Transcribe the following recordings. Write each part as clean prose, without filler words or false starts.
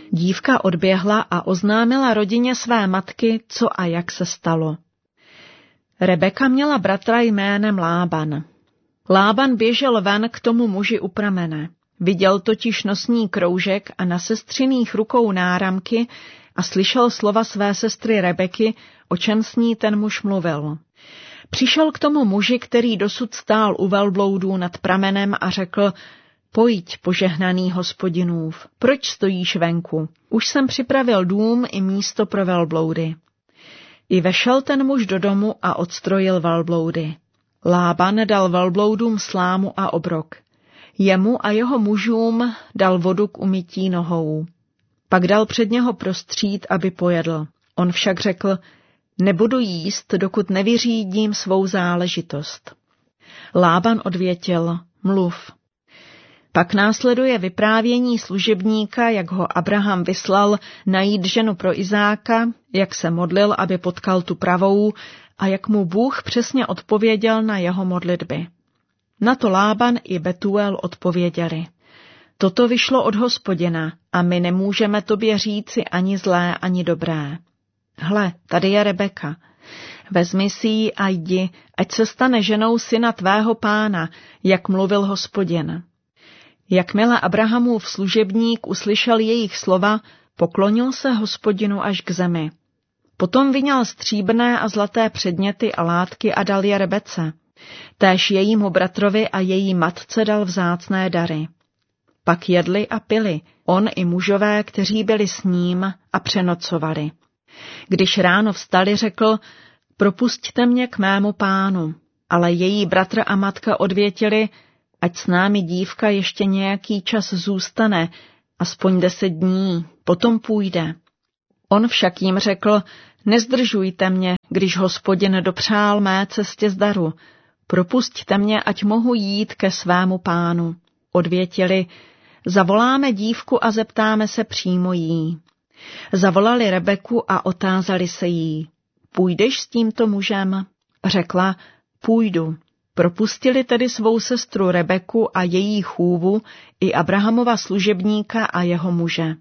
Dívka odběhla a oznámila rodině své matky, co a jak se stalo. Rebeka měla bratra jménem Lában. Lában běžel ven k tomu muži u pramene. Viděl totiž nosní kroužek a na sestřiných rukou náramky a slyšel slova své sestry Rebeky, o čem s ní ten muž mluvil. Přišel k tomu muži, který dosud stál u velbloudů nad pramenem a řekl: Pojď, požehnaný Hospodinův, proč stojíš venku? Už jsem připravil dům i místo pro velbloudy. I vešel ten muž do domu a odstrojil velbloudy. Lában dal velbloudům slámu a obrok. Jemu a jeho mužům dal vodu k umytí nohou. Pak dal před něho prostřít, aby pojedl. On však řekl: Nebudu jíst, dokud nevyřídím svou záležitost. Lában odvětil: Mluv. Pak následuje vyprávění služebníka, jak ho Abraham vyslal najít ženu pro Izáka, jak se modlil, aby potkal tu pravou, a jak mu Bůh přesně odpověděl na jeho modlitby. Na to Lában i Betuel odpověděli: Toto vyšlo od Hospodina a my nemůžeme tobě říci ani zlé, ani dobré. Hle, tady je Rebeka. Vezmi si ji a jdi, ať se stane ženou syna tvého pána, jak mluvil Hospodin. Jakmile Abrahamův služebník uslyšel jejich slova, poklonil se Hospodinu až k zemi. Potom vyňal stříbrné a zlaté předměty a látky a dal je Rebece. Též jejímu bratrovi a její matce dal vzácné dary. Pak jedli a pili, on i mužové, kteří byli s ním, a přenocovali. Když ráno vstali, řekl: Propusťte mě k mému pánu. Ale její bratr a matka odvětili: Ať s námi dívka ještě nějaký čas zůstane, aspoň 10 dní, potom půjde. On však jim řekl: Nezdržujte mě, když Hospodin dopřál mé cestě zdaru. Propusťte mě, ať mohu jít ke svému pánu. Odvětili: Zavoláme dívku a zeptáme se přímo jí. Zavolali Rebeku a otázali se jí: Půjdeš s tímto mužem? Řekla: Půjdu. Propustili tedy svou sestru Rebeku a její chůvu i Abrahamova služebníka a jeho muže.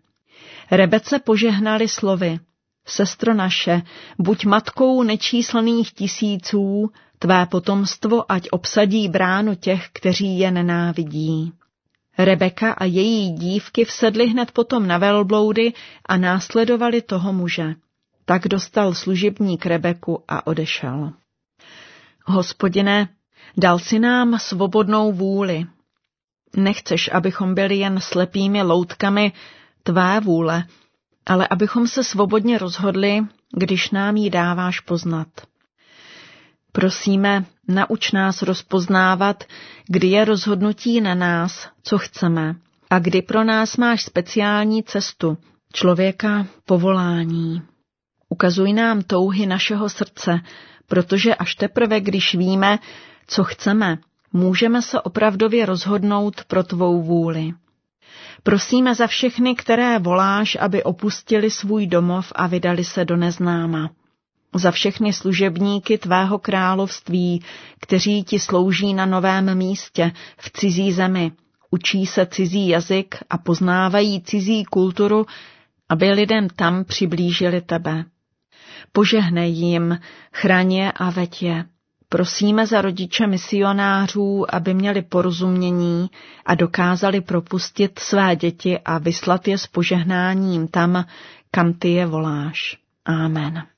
Rebece požehnali slovy: Sestro naše, buď matkou nečíslných tisíců, tvé potomstvo ať obsadí bránu těch, kteří je nenávidí. Rebeka a její dívky vsedly hned potom na velbloudy a následovali toho muže. Tak dostal služebník Rebeku a odešel. Hospodine, dal si nám svobodnou vůli. Nechceš, abychom byli jen slepými loutkami tvé vůle, ale abychom se svobodně rozhodli, když nám ji dáváš poznat. Prosíme, nauč nás rozpoznávat, kdy je rozhodnutí na nás, co chceme, a kdy pro nás máš speciální cestu, člověka povolání. Ukazuj nám touhy našeho srdce, protože až teprve, když víme, co chceme, můžeme se opravdově rozhodnout pro tvou vůli. Prosíme za všechny, které voláš, aby opustili svůj domov a vydali se do neznáma. Za všechny služebníky tvého království, kteří ti slouží na novém místě, v cizí zemi, učí se cizí jazyk a poznávají cizí kulturu, aby lidem tam přiblížili tebe. Požehnej jim, chraň je a veď je. Prosíme za rodiče misionářů, aby měli porozumění a dokázali propustit své děti a vyslat je s požehnáním tam, kam ty je voláš. Amen.